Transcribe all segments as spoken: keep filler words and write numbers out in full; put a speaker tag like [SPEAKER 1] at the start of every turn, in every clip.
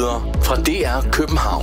[SPEAKER 1] Nyheder fra D R København.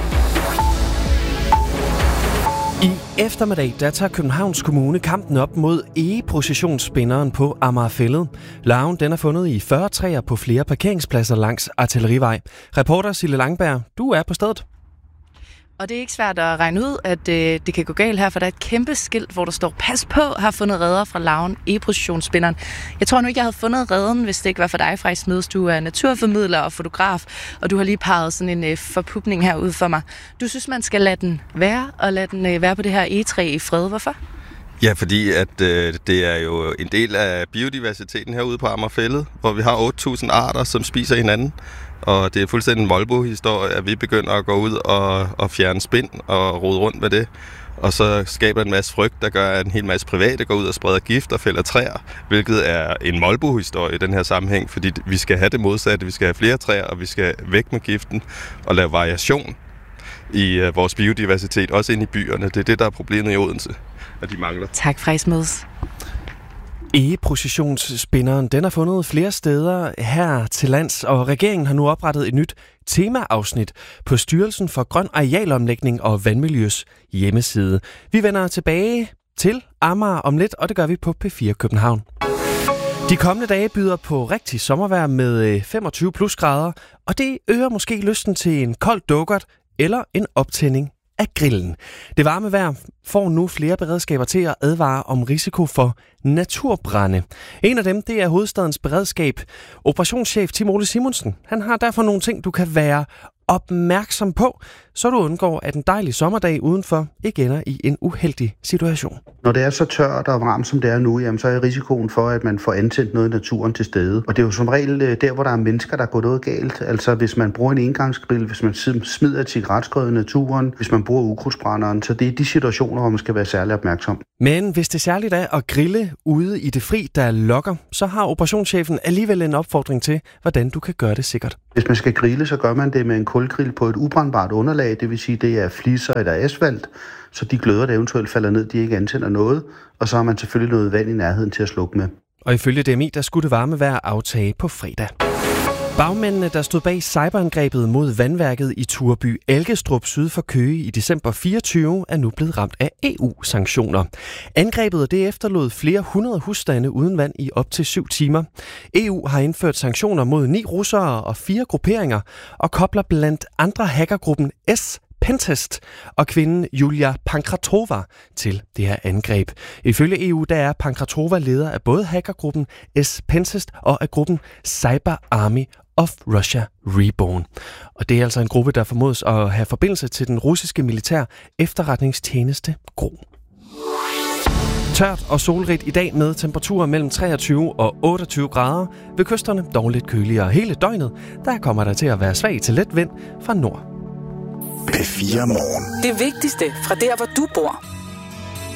[SPEAKER 2] I eftermiddag der tager Københavns Kommune kampen op mod egeprocessionsspinderen på Amagerfælled. Larven den er fundet i fyrre træer på flere parkeringspladser langs Artillerivej. Reporter Sille Langberg, du er på stedet.
[SPEAKER 3] Og det er ikke svært at regne ud, at øh, det kan gå galt her, for der er et kæmpe skilt, hvor der står, pas på, har fundet redder fra larven, egeprocessionsspinderen. Jeg tror nu ikke, jeg havde fundet redden, hvis det ikke var for dig, Frejs Smedes. Du er naturformidler og fotograf, og du har lige parret sådan en øh, forpupning her ud for mig. Du synes, man skal lade den være, og lade den øh, være på det her egetræ i fred. Hvorfor?
[SPEAKER 4] Ja, fordi at øh, det er jo en del af biodiversiteten herude på Amagerfælled, hvor vi har otte tusind arter, som spiser hinanden. Og det er fuldstændig en Molbo-historie, at vi begynder at gå ud og, og fjerne spind og rode rundt med det. Og så skaber en masse frygt, der gør, at en hel masse private går ud og spreder gift og fælder træer, hvilket er en Molbo-historie i den her sammenhæng, fordi vi skal have det modsatte. Vi skal have flere træer, og vi skal væk med giften og lave variation i uh, vores biodiversitet, også ind i byerne. Det er det, der er problemet i Odense, at de mangler.
[SPEAKER 3] Tak, Frejs Smedes.
[SPEAKER 2] Egeprocessionsspinderen, den er fundet flere steder her til lands, og regeringen har nu oprettet et nyt temaafsnit på Styrelsen for Grøn Arealomlægning og Vandmiljøs hjemmeside. Vi vender tilbage til Amager om lidt, og det gør vi på P fire København. De kommende dage byder på rigtig sommervejr med femogtyve plus grader, og det øger måske lysten til en kold dukkert eller en optænding af grillen. Det varme vejr får nu flere beredskaber til at advare om risiko for naturbrande. En af dem, det er hovedstadens beredskab. Operationschef Tim Ole Simonsen, han har derfor nogle ting, du kan være opmærksom på, så du undgår, at en dejlig sommerdag udenfor ikke ender i en uheldig situation.
[SPEAKER 5] Når det er så tørt og varmt, som det er nu, jamen, så er risikoen for, at man får antændt noget i naturen til stede. Og det er jo som regel der, hvor der er mennesker, der går noget galt. Altså hvis man bruger en engangsgrill, hvis man smider et cigaretskod i naturen, hvis man bruger ukrudtsbrænderen. Så det er de situationer, hvor man skal være særlig opmærksom.
[SPEAKER 2] Men hvis det særligt er at grille ude i det fri, der lokker, så har operationschefen alligevel en opfordring til, hvordan du kan gøre det sikkert.
[SPEAKER 5] Hvis man skal grille, så gør man det med en kulgrill på et ubrændbart underlag, det vil sige, det er fliser eller asfalt, så de gløder, der eventuelt falder ned, de ikke antænder noget, og så har man selvfølgelig noget vand i nærheden til at slukke med.
[SPEAKER 2] Og ifølge D M I, der skulle det varme vejr aftage på fredag. Bagmændene, der stod bag cyberangrebet mod vandværket i Tureby Algestrup syd for Køge i december fireogtyve, er nu blevet ramt af E U-sanktioner. Angrebet det efterlod flere hundrede husstande uden vand i op til syv timer. E U har indført sanktioner mod ni russere og fire grupperinger og kobler blandt andre hackergruppen S Pentest og kvinden Julia Pankratova til det her angreb. Ifølge E U der er Pankratova leder af både hackergruppen S Pentest og af gruppen Cyber Army of Russia Reborn. Og det er altså en gruppe, der formodes at have forbindelse til den russiske militær efterretningstjeneste Gro. Tørt og solrigt i dag med temperaturer mellem treogtyve og otteogtyve grader. Ved kysterne dog lidt køligere hele døgnet. Der kommer der til at være svag til let vind fra nord.
[SPEAKER 1] P fire Morgen.
[SPEAKER 6] Det vigtigste fra der, hvor du bor.